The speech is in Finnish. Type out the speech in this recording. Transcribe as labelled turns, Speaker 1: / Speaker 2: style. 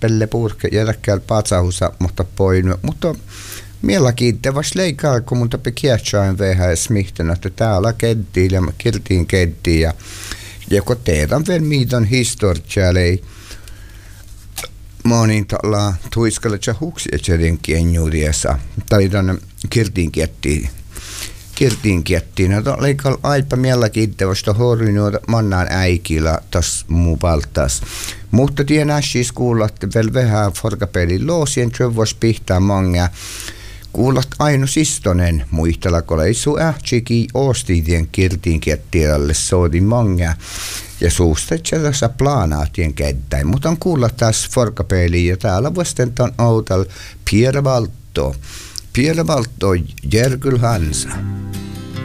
Speaker 1: spelle purke järäkkäällä patsahusa, mutta poinu. Mutta mielenkiintoista leikaa, kun mun tapi kietsään vähän smihtänä, että täällä kedtiin ja kirtiin kedtiin ja kun teidän vielä miiton historiaa, monin tällä tuiskalla ja huksia tjärinkin juuriessa. Tai tänne kirtiin kettiin. No leikalla aipa mielenkiintoista horjunuota mannaan äikillä tässä muu valtaas. Mutta tiedän siis kuulla, että vielä vähän forkapelin loosien vois pihtää manga. Kuulat aino sistonen muistella, kun ei suu ähtsikin oostitien kirtiin kettiälle soodi manga. Ja suusta tässä plaanaatien kättäin. Mutta on kuulla taas forkapeliin ja täällä vastentaan outal Pierre Valto Järkyl Hansa.